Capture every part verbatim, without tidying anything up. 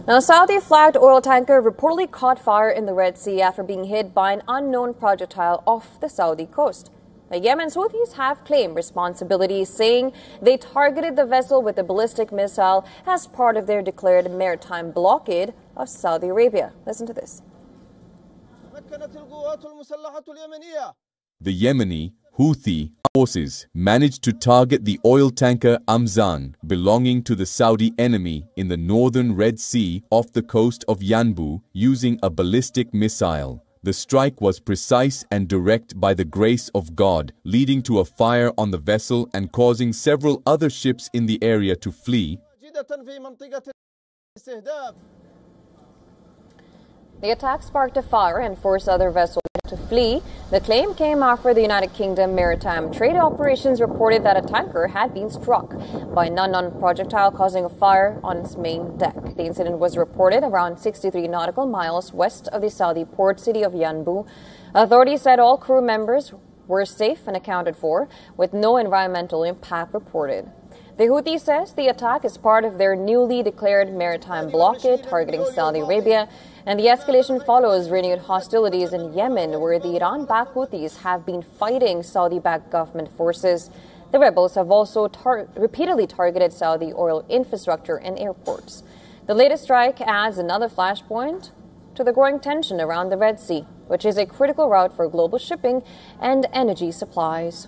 Now, a Saudi-flagged oil tanker reportedly caught fire in the Red Sea after being hit by an unknown projectile off the Saudi coast. The Yemen's Houthis have claimed responsibility, saying they targeted the vessel with a ballistic missile as part of their declared maritime blockade of Saudi Arabia. Listen to this. The Yemeni Houthi forces managed to target the oil tanker Amzan, belonging to the Saudi enemy in the northern Red Sea off the coast of Yanbu, using a ballistic missile. The strike was precise and direct by the grace of God, leading to a fire on the vessel and causing several other ships in the area to flee. The attack sparked a fire and forced other vessels to flee. The claim came after the United Kingdom Maritime Trade Operations reported that a tanker had been struck by an unknown projectile, causing a fire on its main deck. The incident was reported around sixty-three nautical miles west of the Saudi port city of Yanbu. Authorities said all crew members were safe and accounted for, with no environmental impact reported. The Houthi says the attack is part of their newly declared maritime blockade targeting Saudi Arabia, and the escalation follows renewed hostilities in Yemen, where the Iran-backed Houthis have been fighting Saudi-backed government forces. The rebels have also tar- repeatedly targeted Saudi oil infrastructure and airports. The latest strike adds another flashpoint to the growing tension around the Red Sea, which is a critical route for global shipping and energy supplies.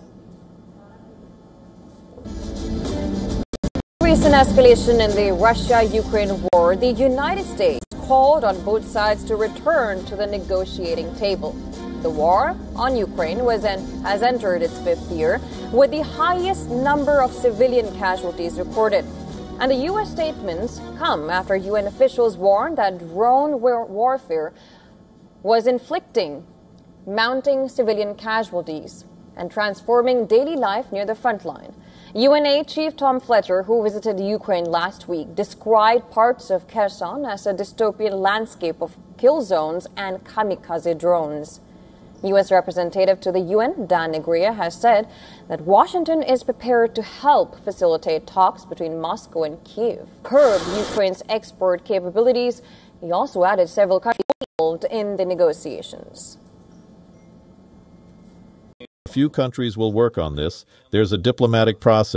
Recent escalation in the Russia-Ukraine war, the United States called on both sides to return to the negotiating table. The war on Ukraine was en- has entered its fifth year, with the highest number of civilian casualties recorded. And the U S statements come after U N officials warned that drone war- warfare was inflicting mounting civilian casualties and transforming daily life near the front line. U N A Chief Tom Fletcher, who visited Ukraine last week, described parts of Kherson as a dystopian landscape of kill zones and kamikaze drones. U S representative to the U N, Dan Negrea, has said that Washington is prepared to help facilitate talks between Moscow and Kyiv, curb Ukraine's export capabilities. He also added several countries involved in the negotiations. Few countries will work on this. There's a diplomatic process.